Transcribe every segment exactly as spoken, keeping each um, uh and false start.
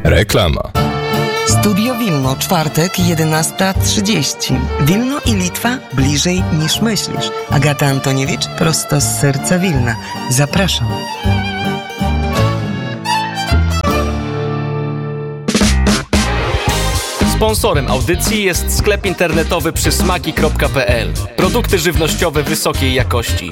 Reklama. Studio Wilno, czwartek, jedenasta trzydzieści. Wilno i Litwa bliżej niż myślisz. Agata Antoniewicz, prosto z serca Wilna. Zapraszam. Sponsorem audycji jest sklep internetowy przysmaki kropka pe el. Produkty żywnościowe wysokiej jakości.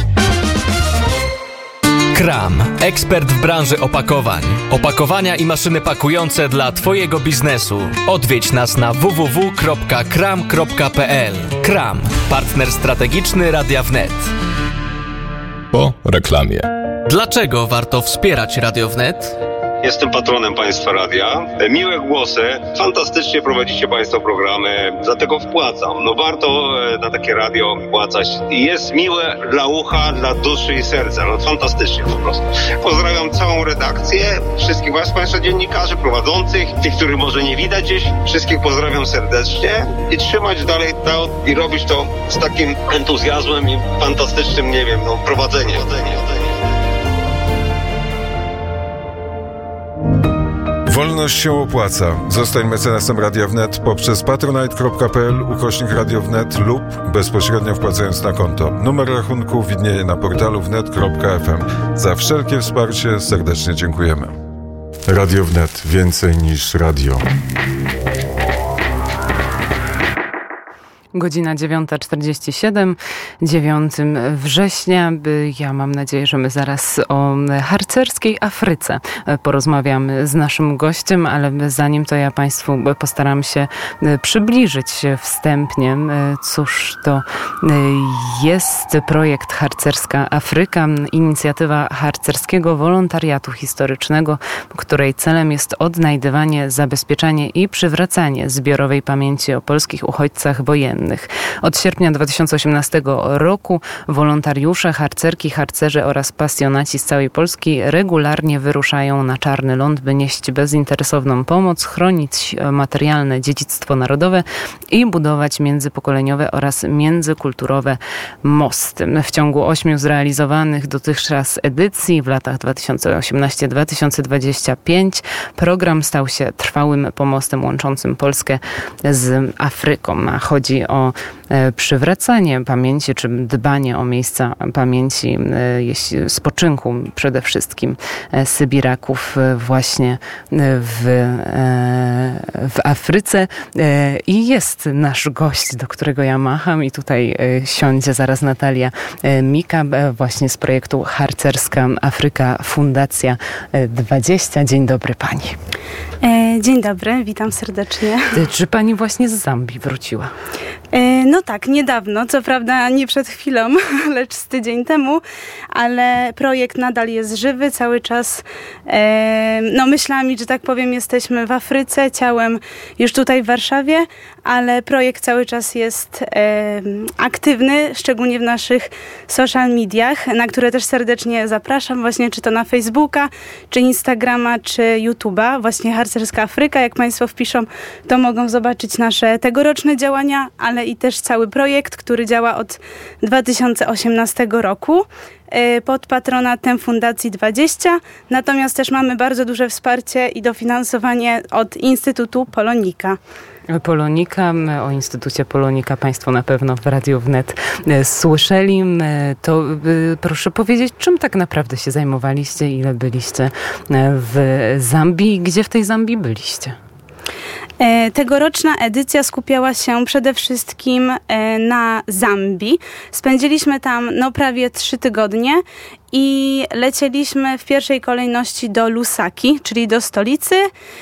Kram. Ekspert w branży opakowań. Opakowania i maszyny pakujące dla Twojego biznesu. Odwiedź nas na w w w kropka kram kropka pe el. Kram. Partner strategiczny Radia Wnet. Po reklamie. Dlaczego warto wspierać Radio Wnet? Jestem patronem Państwa Radia. Miłe głosy, fantastycznie prowadzicie Państwo programy, dlatego wpłacam. No warto na takie radio wpłacać. Jest miłe dla ucha, dla duszy i serca. No fantastycznie po prostu. Pozdrawiam całą redakcję, wszystkich Was, Państwa dziennikarzy, prowadzących, tych, których może nie widać gdzieś. Wszystkich pozdrawiam serdecznie i trzymać dalej to i robić to z takim entuzjazmem i fantastycznym, nie wiem, no prowadzeniem. Wolność się opłaca. Zostań mecenasem Radia Wnet poprzez patronite kropka pe el ukośnik Radio Wnet lub bezpośrednio wpłacając na konto. Numer rachunku widnieje na portalu wnet kropka ef em. Za wszelkie wsparcie serdecznie dziękujemy. Radio Wnet. Więcej niż radio. Godzina dziewiąta czterdzieści siedem, dziewiątego września. Ja mam nadzieję, że my zaraz o harcerskiej Afryce porozmawiamy z naszym gościem, ale zanim to ja Państwu postaram się przybliżyć wstępnie, cóż to jest projekt Harcerska Afryka, inicjatywa harcerskiego wolontariatu historycznego, której celem jest odnajdywanie, zabezpieczanie i przywracanie zbiorowej pamięci o polskich uchodźcach wojennych. Od sierpnia dwa tysiące osiemnastego roku wolontariusze, harcerki, harcerze oraz pasjonaci z całej Polski regularnie wyruszają na Czarny Ląd, by nieść bezinteresowną pomoc, chronić materialne dziedzictwo narodowe i budować międzypokoleniowe oraz międzykulturowe mosty. W ciągu ośmiu zrealizowanych dotychczas edycji w latach dwa tysiące osiemnasty do dwa tysiące dwudziestego piątego program stał się trwałym pomostem łączącym Polskę z Afryką. A chodzi o o przywracanie pamięci, czy dbanie o miejsca pamięci, spoczynku przede wszystkim Sybiraków właśnie w, w Afryce. I jest nasz gość, do którego ja macham i tutaj siądzie zaraz Natalia Mika, właśnie z projektu Harcerska Afryka Fundacja dwadzieścia. Dzień dobry Pani. Dzień dobry, witam serdecznie. Czy Pani właśnie z Zambii wróciła? No tak, niedawno, co prawda nie przed chwilą, lecz z tydzień temu, ale projekt nadal jest żywy, cały czas, no myślami, że tak powiem, jesteśmy w Afryce, ciałem już tutaj w Warszawie, ale projekt cały czas jest aktywny, szczególnie w naszych social mediach, na które też serdecznie zapraszam, właśnie czy to na Facebooka, czy Instagrama, czy YouTube'a, właśnie Harcerska Afryka. Jak Państwo wpiszą, to mogą zobaczyć nasze tegoroczne działania, ale i też cały projekt, który działa od dwa tysiące osiemnastego roku pod patronatem Fundacji dwadzieścia. Natomiast też mamy bardzo duże wsparcie i dofinansowanie od Instytutu Polonika. Polonika, o Instytucie Polonika Państwo na pewno w Radiu Wnet słyszeli. To proszę powiedzieć, czym tak naprawdę się zajmowaliście, ile byliście w Zambii, gdzie w tej Zambii byliście? Tegoroczna edycja skupiała się przede wszystkim na Zambii. Spędziliśmy tam no, prawie trzy tygodnie i lecieliśmy w pierwszej kolejności do Lusaki, czyli do stolicy,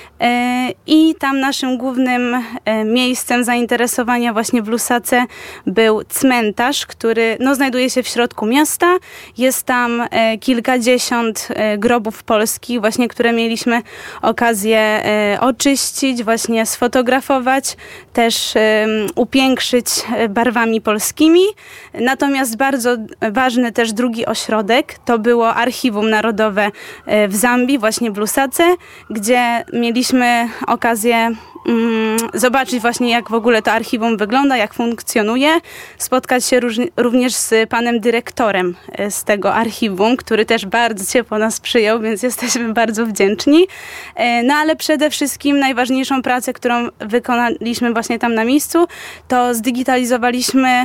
i tam naszym głównym miejscem zainteresowania właśnie w Lusace był cmentarz, który no, znajduje się w środku miasta. Jest tam kilkadziesiąt grobów polskich, właśnie, które mieliśmy okazję oczyścić, właśnie sfotografować, też upiększyć barwami polskimi. Natomiast bardzo ważny też drugi ośrodek to było Archiwum Narodowe w Zambii, właśnie w Lusace, gdzie mieliśmy okazję mm, zobaczyć właśnie, jak w ogóle to archiwum wygląda, jak funkcjonuje, spotkać się róż, również z panem dyrektorem z tego archiwum, który też bardzo ciepło nas przyjął, więc jesteśmy bardzo wdzięczni. No ale przede wszystkim najważniejszą pracę, którą wykonaliśmy właśnie tam na miejscu, to zdigitalizowaliśmy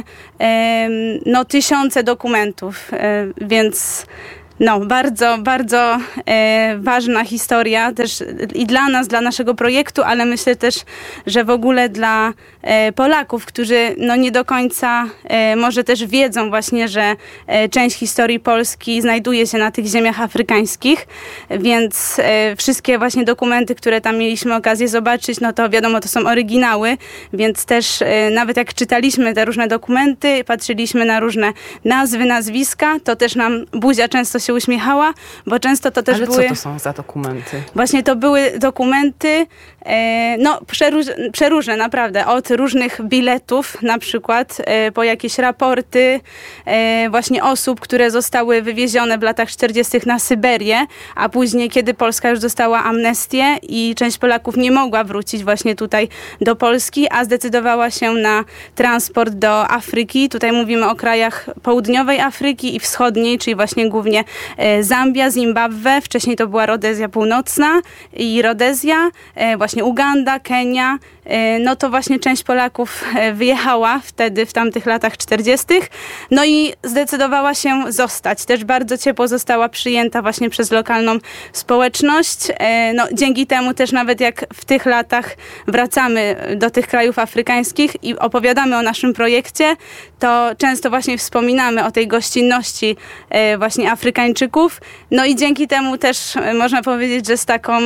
no, tysiące dokumentów, więc no, bardzo, bardzo e, ważna historia też i dla nas, dla naszego projektu, ale myślę też, że w ogóle dla e, Polaków, którzy no, nie do końca e, może też wiedzą właśnie, że e, część historii Polski znajduje się na tych ziemiach afrykańskich, więc e, wszystkie właśnie dokumenty, które tam mieliśmy okazję zobaczyć, no to wiadomo, to są oryginały, więc też e, nawet jak czytaliśmy te różne dokumenty, patrzyliśmy na różne nazwy, nazwiska, to też nam buzia często się uśmiechała, bo często to też Ale były... co to są za dokumenty? Właśnie to były dokumenty, e, no przeróż, przeróżne naprawdę, od różnych biletów na przykład, e, po jakieś raporty e, właśnie osób, które zostały wywiezione w latach czterdziestych na Syberię, a później, kiedy Polska już dostała amnestię i część Polaków nie mogła wrócić właśnie tutaj do Polski, a zdecydowała się na transport do Afryki. Tutaj mówimy o krajach południowej Afryki i wschodniej, czyli właśnie głównie Zambia, Zimbabwe, wcześniej to była Rodezja Północna i Rodezja, właśnie Uganda, Kenia. No to właśnie część Polaków wyjechała wtedy w tamtych latach czterdziestych. No i zdecydowała się zostać. Też bardzo ciepło została przyjęta właśnie przez lokalną społeczność. No dzięki temu też nawet jak w tych latach wracamy do tych krajów afrykańskich i opowiadamy o naszym projekcie, to często właśnie wspominamy o tej gościnności właśnie Afrykańczyków. No i dzięki temu też można powiedzieć, że z taką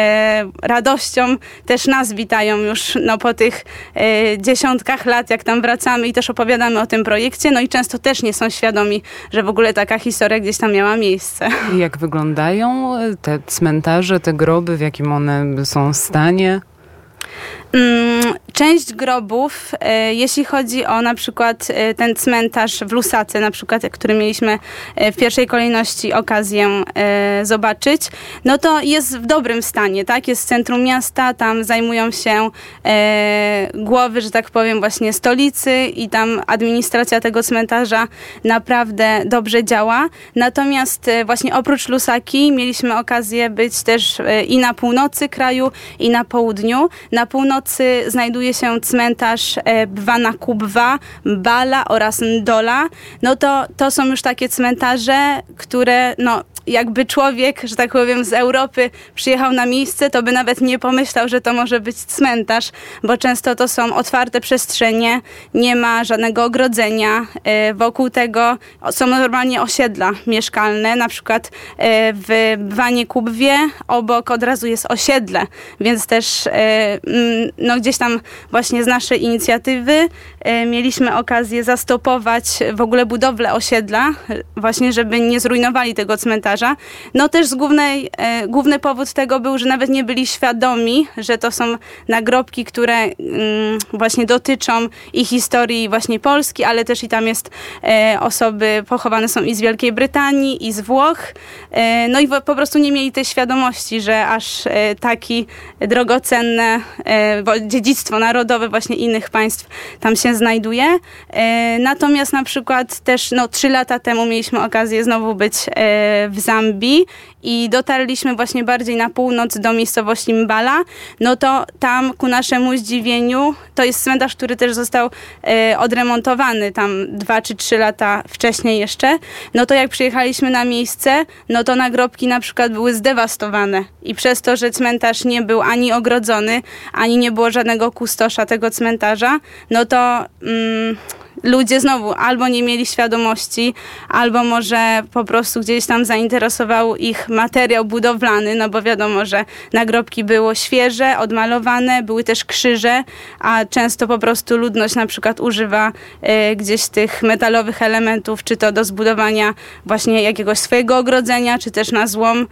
radością też nas witają już no, po tych e, dziesiątkach lat, jak tam wracamy i też opowiadamy o tym projekcie, no i często też nie są świadomi, że w ogóle taka historia gdzieś tam miała miejsce. I jak wyglądają te cmentarze, te groby, w jakim one są stanie? Część grobów, jeśli chodzi o na przykład ten cmentarz w Lusace, na przykład, który mieliśmy w pierwszej kolejności okazję zobaczyć, no to jest w dobrym stanie, tak? Jest w centrum miasta, tam zajmują się głowy, że tak powiem, właśnie stolicy i tam administracja tego cmentarza naprawdę dobrze działa. Natomiast właśnie oprócz Lusaki mieliśmy okazję być też i na północy kraju, i na południu. Na północy znajduje się cmentarz Bwana Kubwa, Bala oraz Ndola. No to, to są już takie cmentarze, które no jakby człowiek, że tak powiem, z Europy przyjechał na miejsce, to by nawet nie pomyślał, że to może być cmentarz, bo często to są otwarte przestrzenie, nie ma żadnego ogrodzenia. Wokół tego są normalnie osiedla mieszkalne, na przykład w Bwanie Kubwie obok od razu jest osiedle, więc też no gdzieś tam właśnie z naszej inicjatywy mieliśmy okazję zastopować w ogóle budowlę osiedla, właśnie żeby nie zrujnowali tego cmentarza. No też z głównej, e, główny powód tego był, że nawet nie byli świadomi, że to są nagrobki, które mm, właśnie dotyczą i historii właśnie Polski, ale też i tam jest e, osoby pochowane są i z Wielkiej Brytanii, i z Włoch. E, no i w, po prostu nie mieli tej świadomości, że aż e, taki drogocenne e, dziedzictwo narodowe właśnie innych państw tam się znajduje. E, natomiast na przykład też no, trzy lata temu mieliśmy okazję znowu być e, w Zambii i dotarliśmy właśnie bardziej na północ do miejscowości Mbala, no to tam ku naszemu zdziwieniu, to jest cmentarz, który też został e, odremontowany tam dwa czy trzy lata wcześniej jeszcze, no to jak przyjechaliśmy na miejsce, no to nagrobki na przykład były zdewastowane i przez to, że cmentarz nie był ani ogrodzony, ani nie było żadnego kustosza tego cmentarza, no to mm, ludzie znowu albo nie mieli świadomości, albo może po prostu gdzieś tam zainteresował ich materiał budowlany, no bo wiadomo, że nagrobki było świeże, odmalowane, były też krzyże, a często po prostu ludność na przykład używa y, gdzieś tych metalowych elementów, czy to do zbudowania właśnie jakiegoś swojego ogrodzenia, czy też na złom.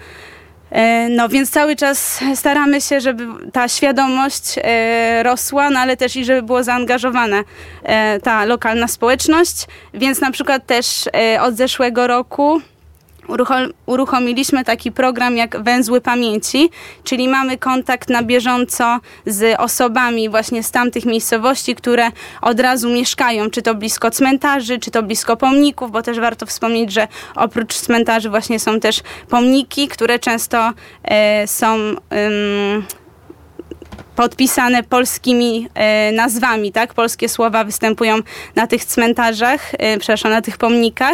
No więc cały czas staramy się, żeby ta świadomość e, rosła, no ale też i żeby było zaangażowana e, ta lokalna społeczność. Więc na przykład też e, od zeszłego roku uruchomiliśmy taki program jak Węzły Pamięci, czyli mamy kontakt na bieżąco z osobami właśnie z tamtych miejscowości, które od razu mieszkają, czy to blisko cmentarzy, czy to blisko pomników, bo też warto wspomnieć, że oprócz cmentarzy właśnie są też pomniki, które często e, są um, podpisane polskimi e, nazwami, tak? Polskie słowa występują na tych cmentarzach, e, przepraszam, na tych pomnikach.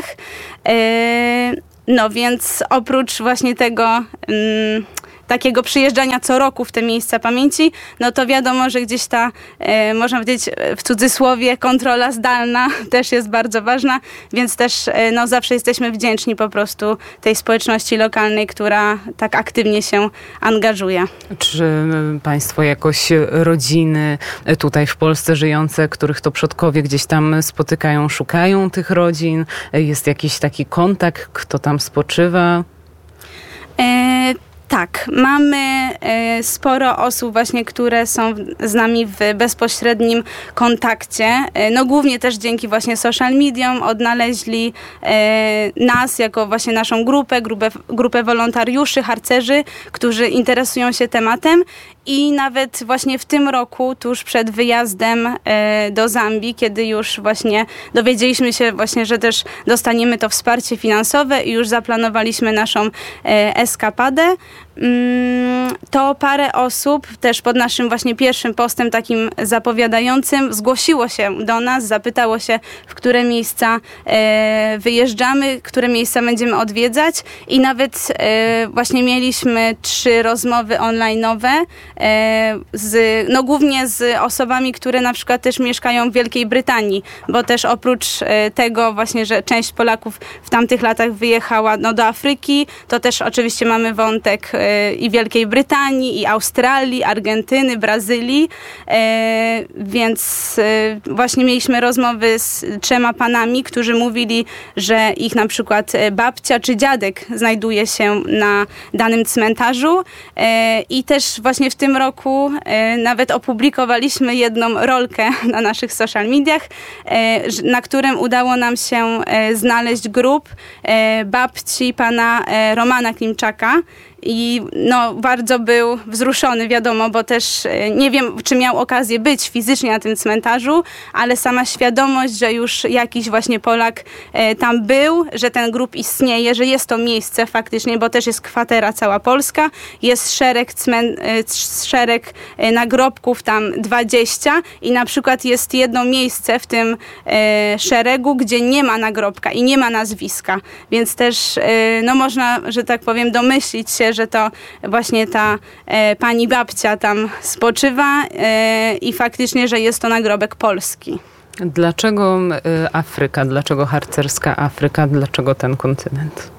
E, No więc oprócz właśnie tego mm, takiego przyjeżdżania co roku w te miejsca pamięci, no to wiadomo, że gdzieś ta, e, można powiedzieć w cudzysłowie, kontrola zdalna też jest bardzo ważna, więc też e, no, zawsze jesteśmy wdzięczni po prostu tej społeczności lokalnej, która tak aktywnie się angażuje. Czy państwo jakoś rodziny tutaj w Polsce żyjące, których to przodkowie gdzieś tam spotykają, szukają tych rodzin? Jest jakiś taki kontakt, kto tam spoczywa? E, Tak, mamy e, sporo osób właśnie, które są z nami w bezpośrednim kontakcie. E, no głównie też dzięki właśnie social mediom odnaleźli e, nas jako właśnie naszą grupę, grupę, grupę wolontariuszy, harcerzy, którzy interesują się tematem. I nawet właśnie w tym roku, tuż przed wyjazdem e, do Zambii, kiedy już właśnie dowiedzieliśmy się właśnie, że też dostaniemy to wsparcie finansowe i już zaplanowaliśmy naszą e, eskapadę, mm, to parę osób też pod naszym właśnie pierwszym postem takim zapowiadającym zgłosiło się do nas, zapytało się, w które miejsca e, wyjeżdżamy, które miejsca będziemy odwiedzać i nawet e, właśnie mieliśmy trzy rozmowy online'owe, Z, no głównie z osobami, które na przykład też mieszkają w Wielkiej Brytanii, bo też oprócz tego właśnie, że część Polaków w tamtych latach wyjechała no, do Afryki, to też oczywiście mamy wątek i Wielkiej Brytanii, i Australii, Argentyny, Brazylii, więc właśnie mieliśmy rozmowy z trzema panami, którzy mówili, że ich na przykład babcia czy dziadek znajduje się na danym cmentarzu i też właśnie w tym roku roku e, nawet opublikowaliśmy jedną rolkę na naszych social mediach, e, na którym udało nam się e, znaleźć grób e, babci pana e, Romana Klimczaka. I no, bardzo był wzruszony, wiadomo, bo też e, nie wiem, czy miał okazję być fizycznie na tym cmentarzu, ale sama świadomość, że już jakiś właśnie Polak e, tam był, że ten grób istnieje, że jest to miejsce faktycznie, bo też jest kwatera cała polska, jest szereg, cmen, e, szereg e, nagrobków, tam dwadzieścia i na przykład jest jedno miejsce w tym e, szeregu, gdzie nie ma nagrobka i nie ma nazwiska, więc też e, no, można, że tak powiem, domyślić się, że to właśnie ta e, pani babcia tam spoczywa e, i faktycznie, że jest to nagrobek polski. Dlaczego e, Afryka? Dlaczego harcerska Afryka? Dlaczego ten kontynent?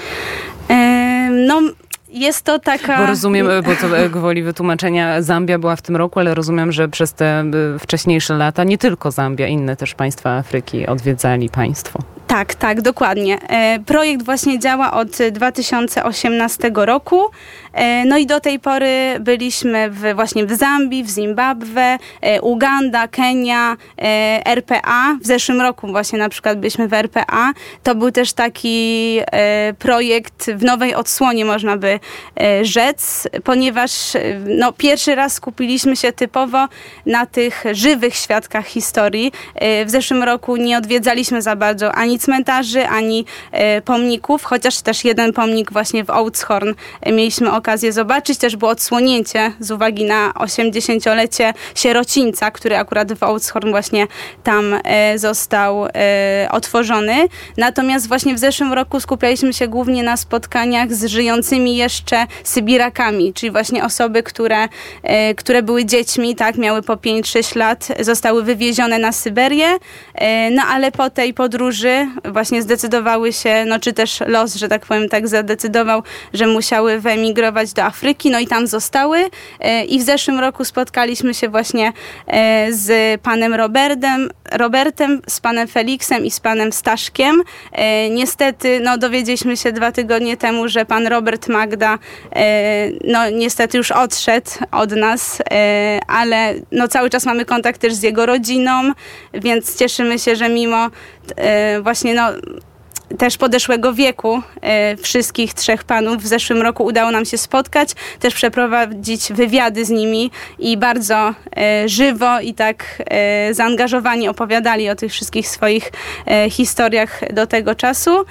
E, no... Jest to taka... Bo rozumiem, bo to gwoli wytłumaczenia, Zambia była w tym roku, ale rozumiem, że przez te wcześniejsze lata nie tylko Zambia, inne też państwa Afryki odwiedzali państwo. Tak, tak, dokładnie. Projekt właśnie działa od dwa tysiące osiemnastego roku. No i do tej pory byliśmy w, właśnie w Zambii, w Zimbabwe, Uganda, Kenia, R P A. W zeszłym roku właśnie na przykład byliśmy w R P A. To był też taki projekt w nowej odsłonie, można by rzec, ponieważ no, pierwszy raz skupiliśmy się typowo na tych żywych świadkach historii. W zeszłym roku nie odwiedzaliśmy za bardzo ani cmentarzy, ani pomników, chociaż też jeden pomnik właśnie w Oudtshoorn mieliśmy okazję zobaczyć. Też było odsłonięcie z uwagi na osiemdziesięciolecie sierocińca, który akurat w Oudtshoorn właśnie tam został otworzony. Natomiast właśnie w zeszłym roku skupialiśmy się głównie na spotkaniach z żyjącymi jeszcze Sybirakami, czyli właśnie osoby, które, które były dziećmi, tak, miały po pięć sześć lat, zostały wywiezione na Syberię, no ale po tej podróży właśnie zdecydowały się, no czy też los, że tak powiem, tak zadecydował, że musiały wyemigrować do Afryki, no i tam zostały i w zeszłym roku spotkaliśmy się właśnie z panem Robertem, Robertem, z panem Feliksem i z panem Staszkiem. Niestety, no dowiedzieliśmy się dwa tygodnie temu, że pan Robert Magda no niestety już odszedł od nas, ale no cały czas mamy kontakt też z jego rodziną, więc cieszymy się, że mimo właśnie no też podeszłego wieku e, wszystkich trzech panów. W zeszłym roku udało nam się spotkać, też przeprowadzić wywiady z nimi i bardzo e, żywo i tak e, zaangażowani opowiadali o tych wszystkich swoich e, historiach do tego czasu.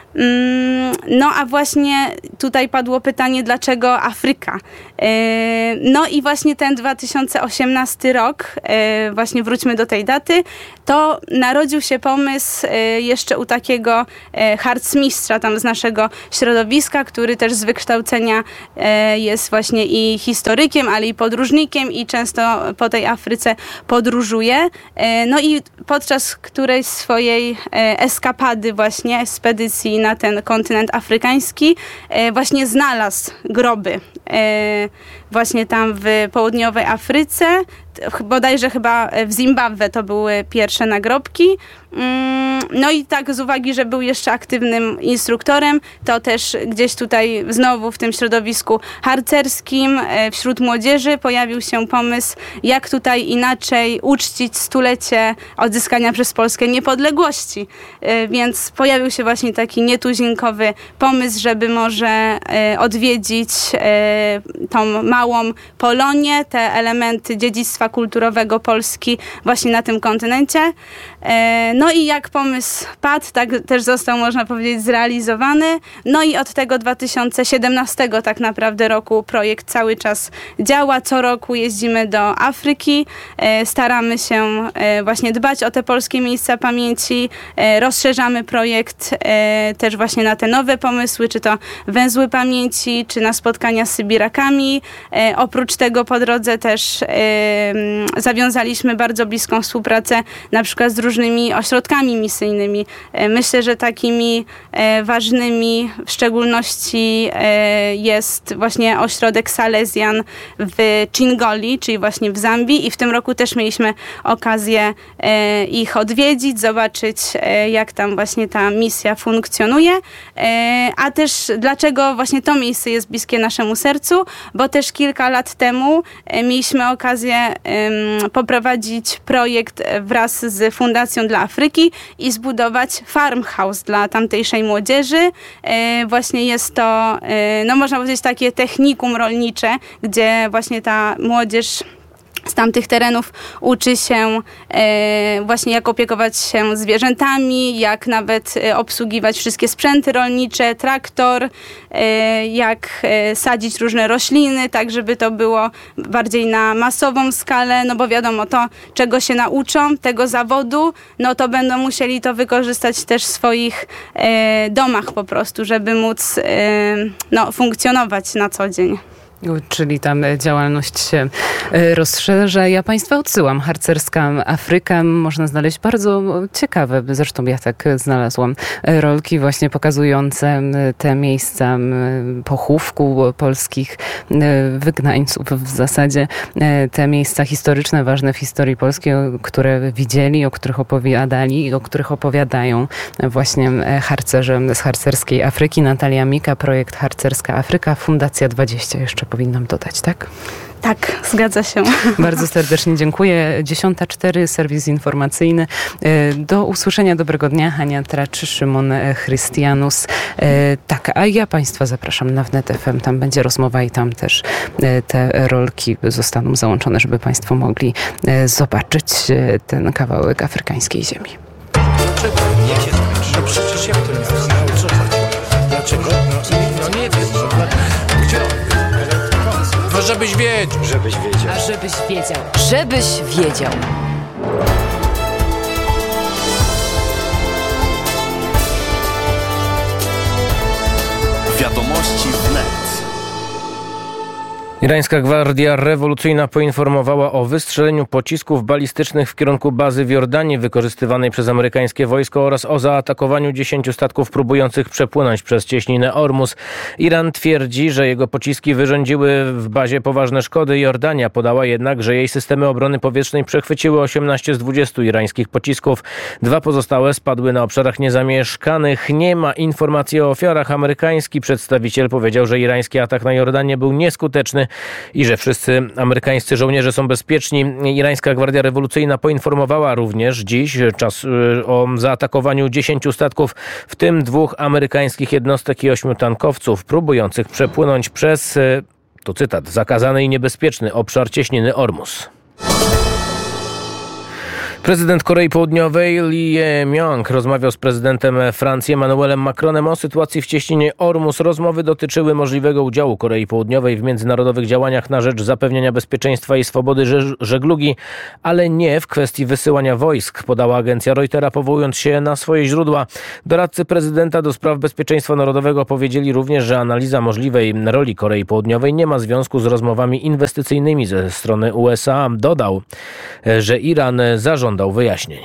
No a właśnie tutaj padło pytanie, dlaczego Afryka? No i właśnie ten dwa tysiące osiemnasty rok, właśnie wróćmy do tej daty, to narodził się pomysł jeszcze u takiego harcmistrza tam z naszego środowiska, który też z wykształcenia jest właśnie i historykiem, ale i podróżnikiem i często po tej Afryce podróżuje. No i podczas którejś swojej eskapady właśnie, ekspedycji na ten kontynent afrykański, właśnie znalazł groby właśnie tam w południowej Afryce. Bodajże chyba w Zimbabwe to były pierwsze nagrobki. No i tak z uwagi, że był jeszcze aktywnym instruktorem, to też gdzieś tutaj znowu w tym środowisku harcerskim wśród młodzieży pojawił się pomysł, jak tutaj inaczej uczcić stulecie odzyskania przez Polskę niepodległości. Więc pojawił się właśnie taki nietuzinkowy pomysł, żeby może odwiedzić tą małą Polonię, te elementy dziedzictwa kulturowego Polski właśnie na tym kontynencie. No i jak pomysł padł, tak też został, można powiedzieć, zrealizowany. No i od tego dwa tysiące siedemnastego tak naprawdę roku projekt cały czas działa. Co roku jeździmy do Afryki, staramy się właśnie dbać o te polskie miejsca pamięci, rozszerzamy projekt też właśnie na te nowe pomysły, czy to węzły pamięci, czy na spotkania z Sybirakami. Oprócz tego po drodze też zawiązaliśmy bardzo bliską współpracę na przykład z różnymi ośrodkami misyjnymi. Myślę, że takimi ważnymi w szczególności jest właśnie ośrodek Salesian w Chingoli, czyli właśnie w Zambii i w tym roku też mieliśmy okazję ich odwiedzić, zobaczyć jak tam właśnie ta misja funkcjonuje, a też dlaczego właśnie to miejsce jest bliskie naszemu sercu, bo też kilka lat temu mieliśmy okazję poprowadzić projekt wraz z Fundacją dla Afryki i zbudować farmhouse dla tamtejszej młodzieży. Właśnie jest to, no można powiedzieć, takie technikum rolnicze, gdzie właśnie ta młodzież z tamtych terenów uczy się e, właśnie jak opiekować się zwierzętami, jak nawet e, obsługiwać wszystkie sprzęty rolnicze, traktor, e, jak e, sadzić różne rośliny, tak żeby to było bardziej na masową skalę, no bo wiadomo, to czego się nauczą, tego zawodu, no to będą musieli to wykorzystać też w swoich e, domach po prostu, żeby móc e, no, funkcjonować na co dzień. Czyli tam działalność się rozszerza. Ja Państwa odsyłam. Harcerska Afryka. Można znaleźć bardzo ciekawe, zresztą ja tak znalazłam, rolki właśnie pokazujące te miejsca pochówku polskich wygnańców w zasadzie. Te miejsca historyczne, ważne w historii polskiej, które widzieli, o których opowiadali i o których opowiadają właśnie harcerze z Harcerskiej Afryki. Natalia Mika, projekt Harcerska Afryka, Fundacja dwadzieścia jeszcze powinnam dodać, tak? Tak, zgadza się. Bardzo serdecznie dziękuję. dziesiąta cztery, serwis informacyjny. Do usłyszenia, dobrego dnia. Hania Tracz, Szymon Chrystianus. Tak, a ja Państwa zapraszam na Wnet F M. Tam będzie rozmowa i tam też te rolki zostaną załączone, żeby Państwo mogli zobaczyć ten kawałek afrykańskiej ziemi. Dlaczego? Nie się no przecież jak to nie jest? Dlaczego? No, no nie wiem. Gdzie? No żebyś wiedział. Żebyś wiedział. A żebyś wiedział. Żebyś wiedział. Wiadomości wnet. Irańska Gwardia Rewolucyjna poinformowała o wystrzeleniu pocisków balistycznych w kierunku bazy w Jordanii wykorzystywanej przez amerykańskie wojsko oraz o zaatakowaniu dziesięciu statków próbujących przepłynąć przez cieśninę Ormus. Iran twierdzi, że jego pociski wyrządziły w bazie poważne szkody. Jordania podała jednak, że jej systemy obrony powietrznej przechwyciły osiemnaście z dwudziestu irańskich pocisków. Dwa pozostałe spadły na obszarach niezamieszkanych. Nie ma informacji o ofiarach. Amerykański przedstawiciel powiedział, że irański atak na Jordanię był nieskuteczny i że wszyscy amerykańscy żołnierze są bezpieczni. Irańska Gwardia Rewolucyjna poinformowała również dziś czas o zaatakowaniu dziesięciu statków, w tym dwóch amerykańskich jednostek i ośmiu tankowców próbujących przepłynąć przez, to cytat, zakazany i niebezpieczny obszar cieśniny Ormus. Prezydent Korei Południowej Lee Jae-myung rozmawiał z prezydentem Francji Emmanuelem Macronem o sytuacji w cieśninie Ormus. Rozmowy dotyczyły możliwego udziału Korei Południowej w międzynarodowych działaniach na rzecz zapewnienia bezpieczeństwa i swobody żeglugi, ale nie w kwestii wysyłania wojsk, podała agencja Reutera, powołując się na swoje źródła. Doradcy prezydenta do spraw bezpieczeństwa narodowego powiedzieli również, że analiza możliwej roli Korei Południowej nie ma związku z rozmowami inwestycyjnymi ze strony U S A. Dodał, że Iran zażądał dał wyjaśnień.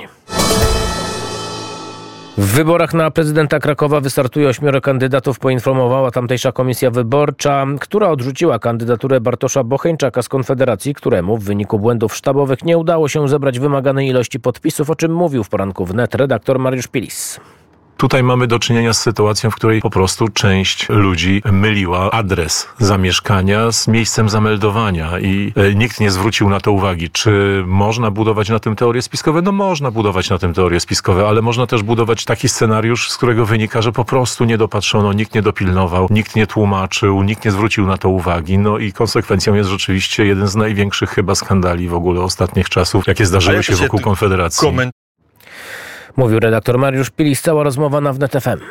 W wyborach na prezydenta Krakowa wystartuje ośmioro kandydatów, poinformowała tamtejsza komisja wyborcza, która odrzuciła kandydaturę Bartosza Bocheńczaka z Konfederacji, któremu w wyniku błędów sztabowych nie udało się zebrać wymaganej ilości podpisów, o czym mówił w poranku wnet redaktor Mariusz Pilis. Tutaj mamy do czynienia z sytuacją, w której po prostu część ludzi myliła adres zamieszkania z miejscem zameldowania i nikt nie zwrócił na to uwagi. Czy można budować na tym teorie spiskowe? No można budować na tym teorie spiskowe, ale można też budować taki scenariusz, z którego wynika, że po prostu nie dopatrzono, nikt nie dopilnował, nikt nie tłumaczył, nikt nie zwrócił na to uwagi. No i konsekwencją jest rzeczywiście jeden z największych chyba skandali w ogóle ostatnich czasów, jakie zdarzyły się wokół Konfederacji. Koment- Mówił redaktor Mariusz Pilis. Cała rozmowa na Wnet F M.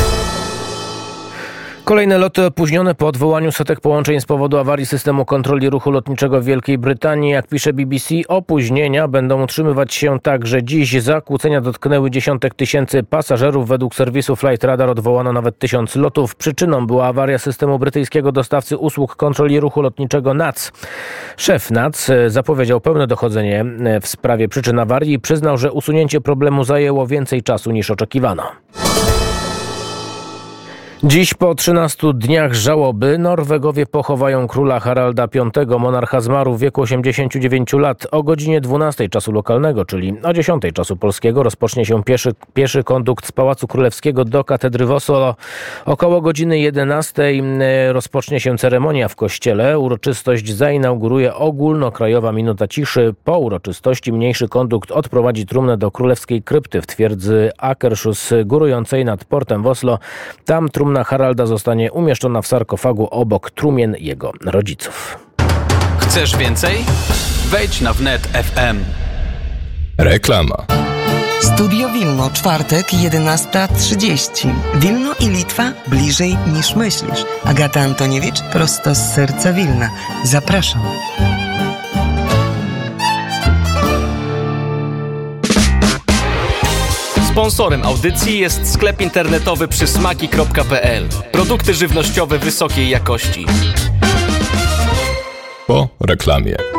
Kolejne loty opóźnione po odwołaniu setek połączeń z powodu awarii systemu kontroli ruchu lotniczego w Wielkiej Brytanii. Jak pisze B B C, opóźnienia będą utrzymywać się także dziś. Zakłócenia dotknęły dziesiątek tysięcy pasażerów. Według serwisu Flight Radar odwołano nawet tysiąc lotów. Przyczyną była awaria systemu brytyjskiego dostawcy usług kontroli ruchu lotniczego N A C. Szef N A C zapowiedział pełne dochodzenie w sprawie przyczyn awarii i przyznał, że usunięcie problemu zajęło więcej czasu niż oczekiwano. Dziś po trzynastu dniach żałoby Norwegowie pochowają króla Haralda piątego. Monarcha zmarł w wieku osiemdziesięciu dziewięciu lat. O godzinie dwunastej czasu lokalnego, czyli o dziesiątej czasu polskiego, rozpocznie się pieszy, pieszy kondukt z Pałacu Królewskiego do katedry w Oslo. Około godziny jedenastej rozpocznie się ceremonia w kościele. Uroczystość zainauguruje ogólnokrajowa minuta ciszy. Po uroczystości mniejszy kondukt odprowadzi trumnę do królewskiej krypty w twierdzy Akershus, górującej nad portem w Oslo. Tam trumna Haralda zostanie umieszczona w sarkofagu obok trumien jego rodziców. Chcesz więcej? Wejdź na wnet F M. Reklama. Studio Wilno, czwartek, jedenasta trzydzieści. Wilno i Litwa bliżej niż myślisz. Agata Antoniewicz prosto z serca Wilna. Zapraszam. Sponsorem audycji jest sklep internetowy przysmaki kropka p l. Produkty żywnościowe wysokiej jakości. Po reklamie.